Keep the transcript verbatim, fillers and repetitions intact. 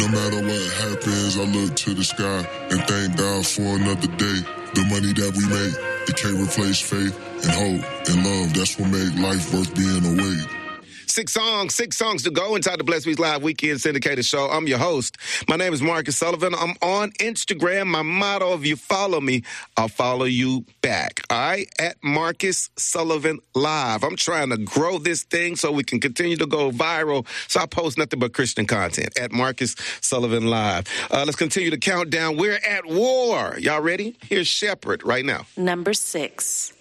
No matter what happens, I look to the sky and thank God for another day. The money that we make, it can't replace faith and hope and love. That's what make life worth being awake. Six songs, six songs to go inside the Blessed Weeks Live Weekend Syndicated Show. I'm your host. My name is Marcus Sullivan. I'm on Instagram. My motto, if you follow me, I'll follow you back. All right? At Marcus Sullivan Live. I'm trying to grow this thing so we can continue to go viral. So I post nothing but Christian content at Marcus Sullivan Live. Uh, let's continue the countdown. We're at war. Y'all ready? Here's Shepherd right now. Number six.